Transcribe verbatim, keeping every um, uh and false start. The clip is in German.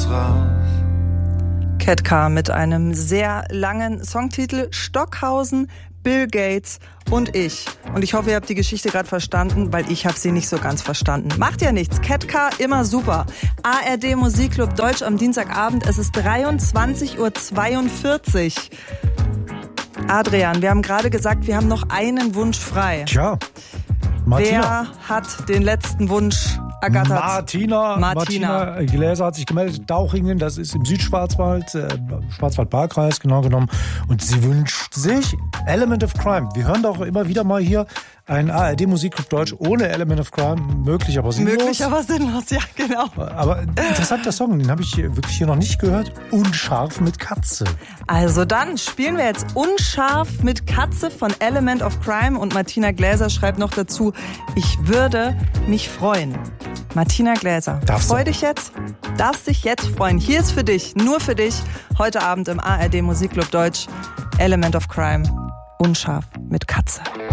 muss raus. Ketka mit einem sehr langen Songtitel Stockhausen, Bill Gates und ich. Und ich hoffe, ihr habt die Geschichte gerade verstanden, weil ich habe sie nicht so ganz verstanden. Macht ja nichts. Ketka, immer super. A R D Musikclub Deutsch am Dienstagabend. Es ist dreiundzwanzig Uhr zweiundvierzig. Adrian, wir haben gerade gesagt, wir haben noch einen Wunsch frei. Tja, Martina. Wer hat den letzten Wunsch ergattert? Martina. Martina. Martina Gläser hat sich gemeldet. Dauchingen, das ist im Südschwarzwald, äh, Schwarzwald-Baar-Kreis genau genommen. Und sie wünscht sich Element of Crime. Wir hören doch immer wieder mal hier ein A R D Musikclub Deutsch ohne Element of Crime. Möglich, aber sinnlos. Möglich, aber sinnlos, ja, genau. Aber interessanter Song, den habe ich wirklich hier noch nicht gehört. Unscharf mit Katze. Also dann spielen wir jetzt Unscharf mit Katze von Element of Crime und Martina Gläser schreibt noch dazu, ich würde mich freuen. Martina Gläser, Darfst freu du? dich jetzt, darfst dich jetzt freuen. Hier ist für dich, nur für dich, heute Abend im A R D Musikclub Deutsch, Element of Crime, Unscharf mit Katze.